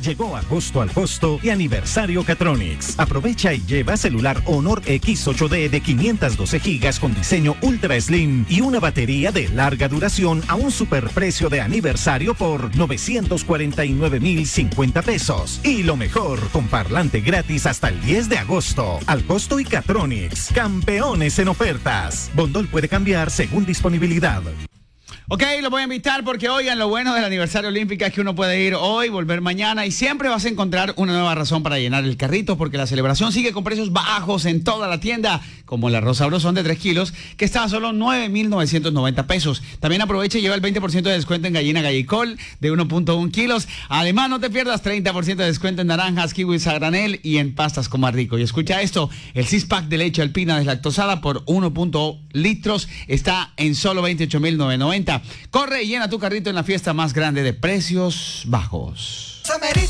Llegó agosto al costo y aniversario Catronics. Aprovecha y lleva celular Honor X8D de 512 GB con diseño Ultra Slim y una batería de larga duración a un superprecio de aniversario por 949,050 pesos. Y lo mejor, con parlante gratis hasta el 10 de agosto. Al costo y Catronics, campeones en ofertas. Bondol puede cambiar según disponibilidad. Ok, lo voy a invitar porque oigan, lo bueno del aniversario olímpico es que uno puede ir hoy, volver mañana y siempre vas a encontrar una nueva razón para llenar el carrito porque la celebración sigue con precios bajos en toda la tienda, como el arroz sabrosón de 3 kilos que está a solo 9,990 pesos. También aprovecha y lleva el 20% de descuento en gallina gallicol de 1.1 kilos. Además, no te pierdas 30% de descuento en naranjas, kiwis a granel y en pastas como rico. Y escucha esto, el 6-pack de leche alpina deslactosada por 1.0 litros está en solo 28,990. Corre y llena tu carrito en la fiesta más grande de precios bajos.